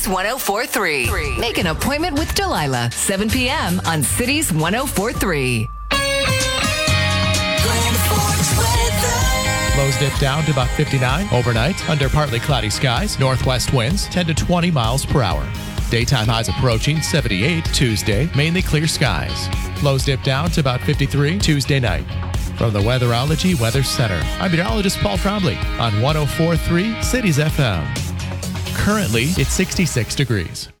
Cities 104.3. Make an appointment with Delilah, 7 p.m. on Cities 104.3. Lows dip down to about 59 overnight under partly cloudy skies. Northwest winds 10 to 20 miles per hour. Daytime highs approaching 78 Tuesday, mainly clear skies. Lows dip down to about 53 Tuesday night. From the Weatherology Weather Center, I'm meteorologist Paul Trombley on 104.3 Cities FM. Currently, it's 66 degrees.